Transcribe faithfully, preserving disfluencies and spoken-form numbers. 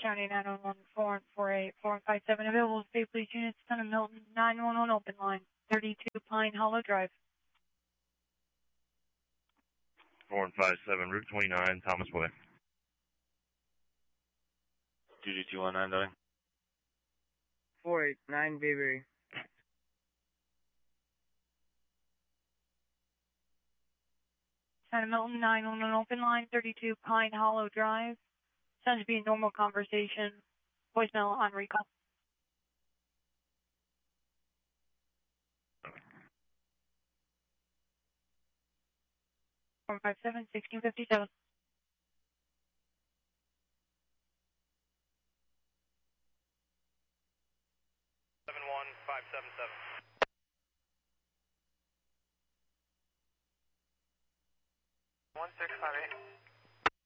County nine one one, four one four eight, four one five seven. Available state police units, Son of Milton, nine one one open line, thirty-two Pine Hollow Drive. four one five seven, Route twenty-nine, Thomas Way. two two two one nine, darling. four eight nine Bayberry. Son of Milton, nine one one open line, thirty-two Pine Hollow Drive. Sounds to be a normal conversation. Voicemail on recall. four five seven, sixteen fifty-seven. seven one five seven seven. one six five eight.